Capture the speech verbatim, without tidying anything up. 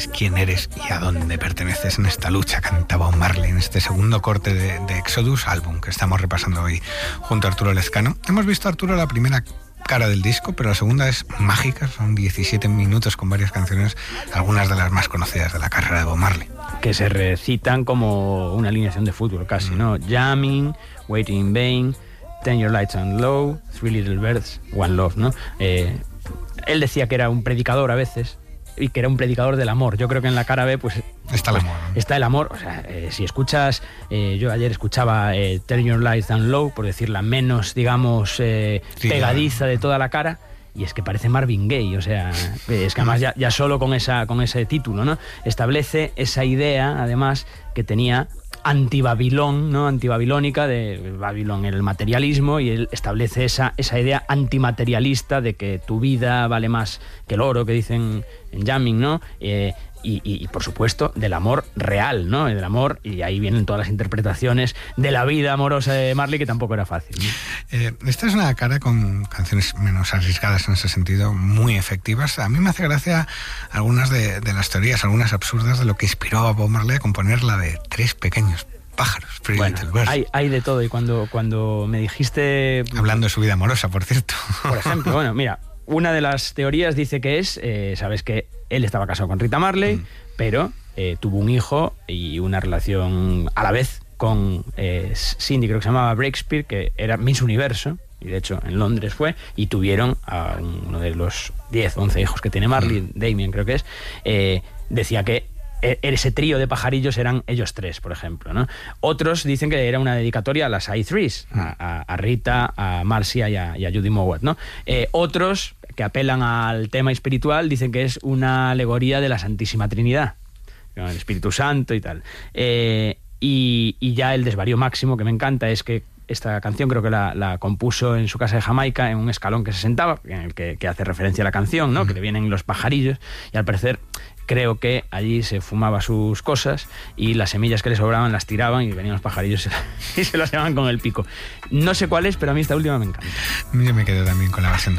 quién eres y a dónde perteneces en esta lucha, cantaba Bob Marley en este segundo corte de, de Exodus, álbum que estamos repasando hoy junto a Arturo Lezcano. Hemos visto, Arturo, la primera cara del disco, pero la segunda es mágica, son diecisiete minutos con varias canciones, algunas de las más conocidas de la carrera de Bob Marley. Que se recitan como una alineación de fútbol casi, ¿no? Jamming, Waiting in Vain, Turn Your Lights on Low, Three Little Birds, One Love, ¿no? Eh, él decía que era un predicador a veces, y que era un predicador del amor. Yo creo que en la cara B pues está el pues, amor, ¿no? Está el amor. O sea, eh, si escuchas, eh, yo ayer escuchaba eh, Turn Your Lights Down Low, por decir la menos, digamos, eh, sí, pegadiza claro. de toda la cara, y es que parece Marvin Gaye. O sea, es que además ya, ya solo con esa con ese título, ¿no? Establece esa idea, además, que tenía anti-Babilón, ¿no? Antibabilónica, de Babilón, el materialismo, y él establece esa, esa idea antimaterialista de que tu vida vale más que el oro, que dicen en Jamming, ¿no? Eh, y, y, y, por supuesto, del amor real, ¿no? Del amor, y ahí vienen todas las interpretaciones de la vida amorosa de Marley, que tampoco era fácil, ¿no? Eh, esta es una cara con canciones menos arriesgadas en ese sentido, muy efectivas. A mí me hace gracia algunas de, de las teorías, algunas absurdas, de lo que inspiró a Bob Marley a componer la de Tres pequeños pájaros, Three bueno, Little Birds. Hay, hay de todo, y cuando, cuando me dijiste... Hablando de su vida amorosa, por cierto. Por ejemplo, bueno, mira, una de las teorías dice que es, eh, sabes que él estaba casado con Rita Marley, mm. pero eh, tuvo un hijo y una relación a la vez con eh, Cindy, creo que se llamaba Breakspear, que era Miss Universo, y de hecho en Londres fue, y tuvieron a uno de los diez, once hijos que tiene Marley, mm. Damien creo que es, eh, decía que ese trío de pajarillos eran ellos tres, por ejemplo, ¿no? Otros dicen que era una dedicatoria a las I threes, a, a, a Rita, a Marcia y a, y a Judy Mowat, ¿no? Eh, otros, que apelan al tema espiritual, dicen que es una alegoría de la Santísima Trinidad, el Espíritu Santo y tal. Eh, y, y ya el desvarío máximo, que me encanta, es que esta canción creo que la, la compuso en su casa de Jamaica, en un escalón que se sentaba, en el que, que hace referencia a la canción, ¿no? Mm. Que le vienen los pajarillos, y al parecer creo que allí se fumaba sus cosas y las semillas que le sobraban las tiraban y venían los pajarillos y se las llevaban con el pico. No sé cuál es, pero a mí esta última me encanta. Yo me quedo también con la versión de